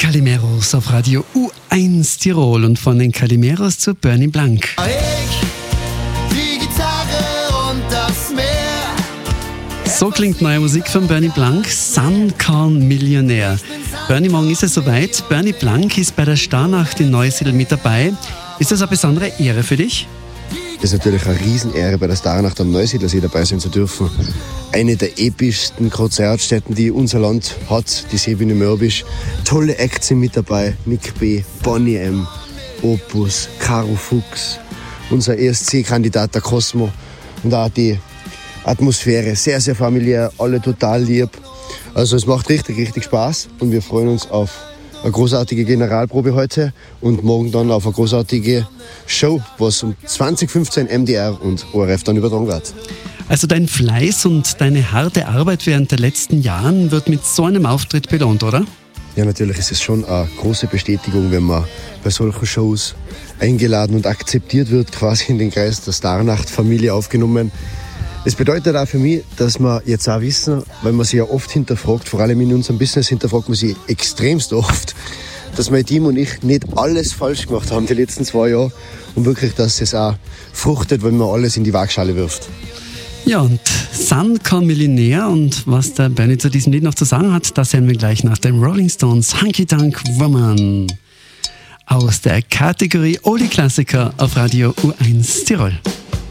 Calimeros auf Radio U1 Tirol und von den Calimeros zu Bernie Blank. Die Gitarre und das Meer. So klingt neue Musik von Bernie Blank, Suncorn Millionär. Bernie, morgen ist es soweit. Bernie Blank ist bei der Starnacht in Neusiedl mit dabei. Ist das eine besondere Ehre für dich? Das ist natürlich eine Riesenehre, bei der Starnacht am Neusiedlersee dabei sein zu dürfen. Eine der epischsten Konzertstätten, die unser Land hat, die Seebühne Mörbisch. Tolle Acts sind mit dabei. Nick B., Bonnie M., Opus, Caro Fuchs, unser ESC-Kandidat der Cosmo. Und auch die Atmosphäre, sehr, sehr familiär, alle total lieb. Also es macht richtig, richtig Spaß und wir freuen uns auf eine großartige Generalprobe heute und morgen dann auf eine großartige Show, was um 20:15 MDR und ORF dann übertragen wird. Also dein Fleiß und deine harte Arbeit während der letzten Jahren wird mit so einem Auftritt belohnt, oder? Ja, natürlich ist es schon eine große Bestätigung, wenn man bei solchen Shows eingeladen und akzeptiert wird, quasi in den Kreis der Starnacht-Familie aufgenommen. Es bedeutet auch für mich, dass wir jetzt auch wissen, weil man sich ja oft hinterfragt, vor allem in unserem Business hinterfragt man sich extremst oft, dass mein Team und ich nicht alles falsch gemacht haben die letzten 2 Jahre und wirklich, dass es auch fruchtet, wenn man alles in die Waagschale wirft. Ja, und Suncorn Millionär und was der Bernie zu diesem Lied noch zu sagen hat, das hören wir gleich nach den Rolling Stones Hunky Dunk Woman aus der Kategorie Oldie Klassiker auf Radio U1 Tirol.